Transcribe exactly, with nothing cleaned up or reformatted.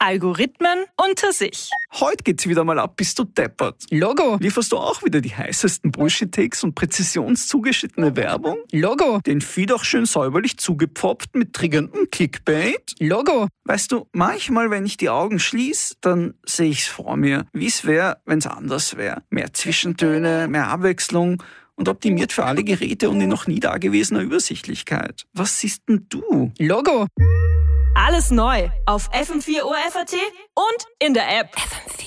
Algorithmen unter sich. Heute geht's wieder mal ab, bist du deppert. Logo. Lieferst du auch wieder die heißesten Bullshit-Takes und präzisionszugeschnittene Werbung? Logo. Den Feed auch schön säuberlich zugepfropft mit triggerndem Clickbait? Logo. Weißt du, manchmal, wenn ich die Augen schließe, dann sehe ich's vor mir, wie es wäre, wenn's anders wäre. Mehr Zwischentöne, mehr Abwechslung und optimiert für alle Geräte und in noch nie dagewesener Übersichtlichkeit. Was siehst denn du? Logo. Alles neu auf F M vier O R F A T und in der App. F M vier.